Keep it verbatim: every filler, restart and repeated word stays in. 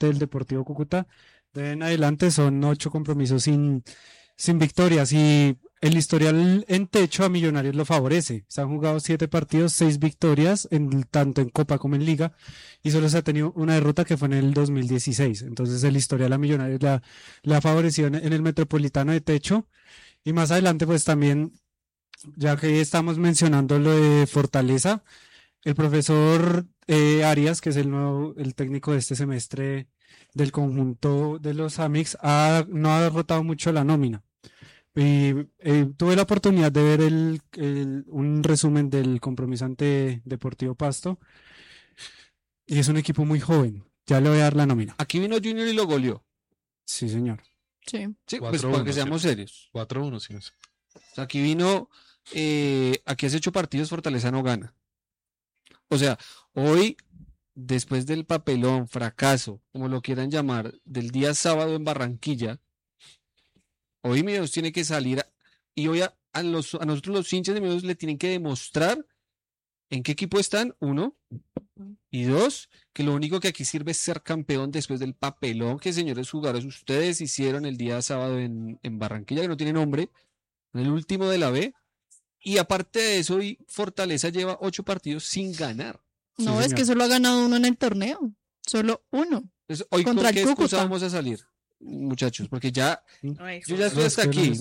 ante el Deportivo Cúcuta. De ahí en adelante son ocho compromisos sin, sin victorias y el historial en techo a Millonarios lo favorece. Se han jugado siete partidos, seis victorias, en, tanto en Copa como en Liga, y solo se ha tenido una derrota que fue en el dos mil dieciséis. Entonces el historial a Millonarios la, la ha favorecido en, en el Metropolitano de techo. Y más adelante, pues también, ya que estamos mencionando lo de Fortaleza, el profesor eh, Arias, que es el nuevo, el técnico de este semestre del conjunto de los Amix, ha, no ha derrotado mucho la nómina. Y eh, tuve la oportunidad de ver el, el- un resumen del compromiso ante Deportivo Pasto y es un equipo muy joven. Ya le voy a dar la nómina. Aquí vino Junior y lo goleó. Sí, señor. Sí. Sí, pues cuatro para uno, que seamos serios. cuatro uno, sí. O sea, aquí vino, eh, aquí hace ocho partidos Fortaleza no gana. O sea, hoy, después del papelón, fracaso, como lo quieran llamar, del día sábado en Barranquilla, hoy Millonarios tiene que salir a- y hoy a, a los, a nosotros los hinchas de Millonarios le tienen que demostrar en qué equipo están, uno, y dos, que lo único que aquí sirve es ser campeón después del papelón que, señores jugadores, ustedes hicieron el día sábado en, en Barranquilla, que no tiene nombre, en el último de la B. Y aparte de eso, hoy Fortaleza lleva ocho partidos sin ganar. Sí, No, es señor. que solo ha ganado uno en el torneo. Solo uno. Entonces, hoy Contra con qué el excusa Cúcuta. vamos a salir, muchachos, porque ya ¿Mm? yo ya estoy No, hasta es que no aquí. es-